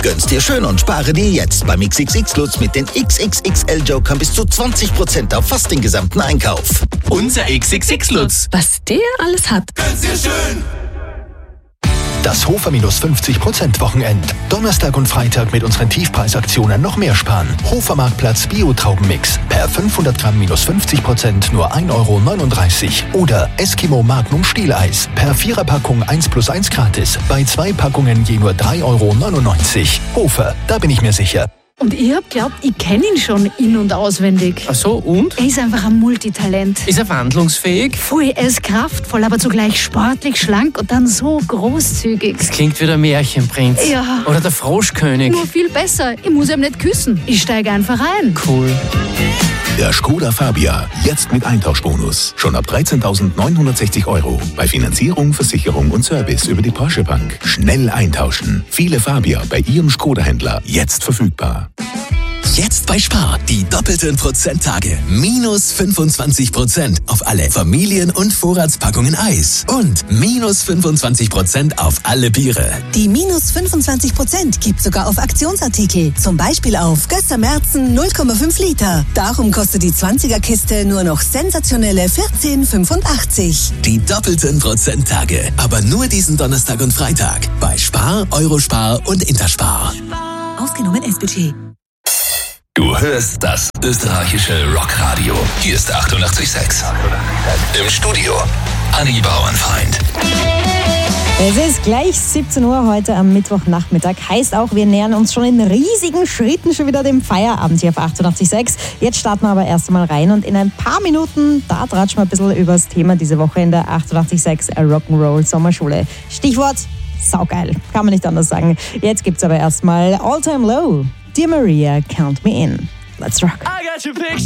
Gönn's dir schön und spare dir jetzt beim XXX Lutz mit den XXXL Jokern bis zu 20% auf fast den gesamten Einkauf. Unser XXX Lutz. Was der alles hat. Gönn's dir schön. Das Hofer minus 50% Wochenend. Donnerstag und Freitag mit unseren Tiefpreisaktionen noch mehr sparen. Hofermarktplatz Bio-Traubenmix. Per 500 Gramm minus 50% nur 1,39 €. Oder Eskimo Magnum Stieleis. Per 4er-Packung 1+1 gratis. Bei 2 Packungen je nur 3,99 €. Hofer, da bin ich mir sicher. Und ich hab glaubt, ich kenne ihn schon in- und auswendig. Ach so, und? Er ist einfach ein Multitalent. Ist er wandlungsfähig? Voll, er ist kraftvoll, aber zugleich sportlich, schlank und dann so großzügig. Das klingt wie der Märchenprinz. Ja. Oder der Froschkönig. Nur viel besser. Ich muss ihm nicht küssen. Ich steige einfach ein. Cool. Der Skoda Fabia, jetzt mit Eintauschbonus. Schon ab 13.960 €. Bei Finanzierung, Versicherung und Service über die Porsche Bank. Schnell eintauschen. Viele Fabia bei Ihrem Skoda-Händler jetzt verfügbar. Jetzt bei Spar, die doppelten Prozenttage. Minus 25% auf alle Familien- und Vorratspackungen Eis. Und minus 25% auf alle Biere. Die minus 25% gibt sogar auf Aktionsartikel. Zum Beispiel auf Gösser Märzen 0,5 Liter. Darum kostet die 20er-Kiste nur noch sensationelle 14,85. Die doppelten Prozenttage. Aber nur diesen Donnerstag und Freitag. Bei Spar, Eurospar und Interspar. Ausgenommen S-Budget. Du hörst das österreichische Rockradio. Hier ist 88,6. Im Studio Anni Bauernfeind. Es ist gleich 17 Uhr heute am Mittwochnachmittag. Heißt auch, wir nähern uns schon in riesigen Schritten schon wieder dem Feierabend hier auf 88,6. Jetzt starten wir aber erst einmal rein und in ein paar Minuten, da tratschen wir ein bisschen über das Thema diese Woche in der 88,6 Rock'n'Roll Sommerschule. Stichwort saugeil, kann man nicht anders sagen. Jetzt gibt's aber erstmal All Time Low. Dear Maria, count me in. Let's rock. I got your picture.